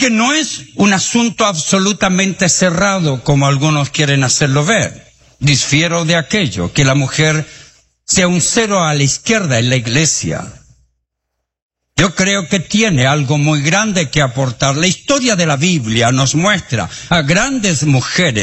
que no es un asunto absolutamente cerrado como algunos quieren hacerlo ver. Difiero de aquello, que la mujer sea un cero a la izquierda en la iglesia. Yo creo que tiene algo muy grande que aportar. La historia de la Biblia nos muestra a grandes mujeres